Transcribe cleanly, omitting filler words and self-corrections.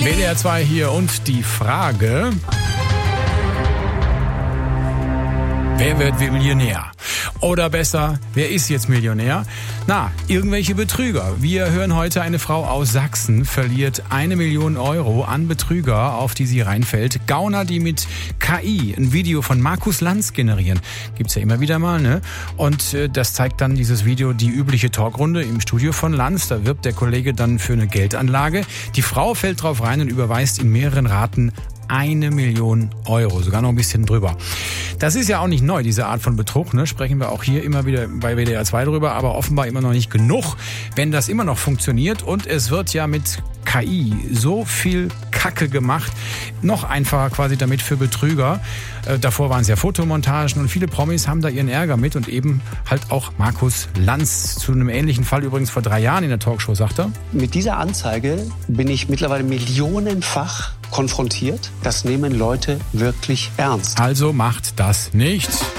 WDR 2 hier und die Frage: Wer wird Millionär? Oder besser, wer ist jetzt Millionär? Na, irgendwelche Betrüger. Wir hören heute, eine Frau aus Sachsen verliert 1 Million Euro an Betrüger, auf die sie reinfällt. Gauner, die mit KI ein Video von Markus Lanz generieren. Gibt's ja immer wieder mal, ne? Und das zeigt dann dieses Video die übliche Talkrunde im Studio von Lanz. Da wirbt der Kollege dann für eine Geldanlage. Die Frau fällt drauf rein und überweist in mehreren Raten 1 Million Euro, sogar noch ein bisschen drüber. Das ist ja auch nicht neu, diese Art von Betrug, ne? Sprechen wir auch hier immer wieder bei WDR 2 drüber, aber offenbar immer noch nicht genug, wenn das immer noch funktioniert. Und es wird ja mit KI so viel Kacke gemacht, noch einfacher quasi damit für Betrüger. Davor waren es ja Fotomontagen und viele Promis haben da ihren Ärger mit und eben halt auch Markus Lanz. Zu einem ähnlichen Fall übrigens vor 3 Jahren in der Talkshow, sagt er: Mit dieser Anzeige bin ich mittlerweile millionenfach konfrontiert. Das nehmen Leute wirklich ernst. Also macht das nicht.